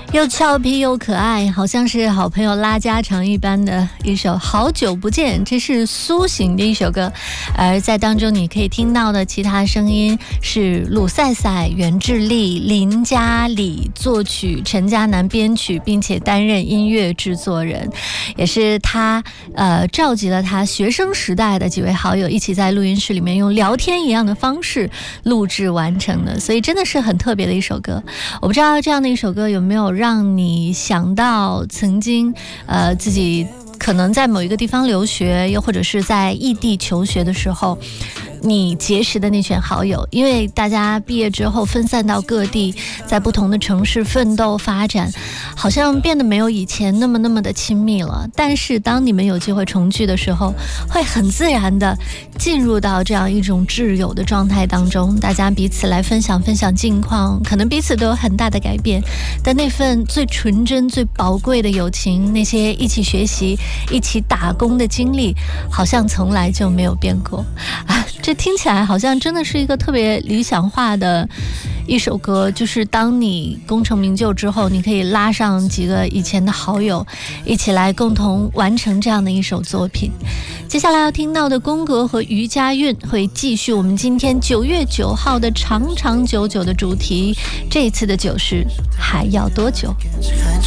又俏皮又可爱，好像是好朋友拉家常一般的一首《好久不见》，这是苏醒的一首歌。而在当中你可以听到的其他声音是鲁赛赛、袁志立、林嘉里作曲，陈嘉楠编曲，并且担任音乐制作人，也是他召集了他学生时代的几位好友一起在录音室里面用聊天一样的方式录制完成的，所以真的是很特别的一首歌。我不知道这样的一首歌有没有让你想到曾经自己可能在某一个地方留学，又或者是在异地求学的时候你结识的那群好友，因为大家毕业之后分散到各地，在不同的城市奋斗发展，好像变得没有以前那么的亲密了。但是当你们有机会重聚的时候，会很自然的进入到这样一种挚友的状态当中，大家彼此来分享近况，可能彼此都有很大的改变，但那份最纯真最宝贵的友情，那些一起学习一起打工的经历，好像从来就没有变过啊。这听起来好像真的是一个特别理想化的一首歌，就是当你功成名就之后，你可以拉上几个以前的好友一起来共同完成这样的一首作品。接下来要听到的宫格和余佳韵会继续我们今天9月9号的长长久久的主题，这一次的酒是还要多久。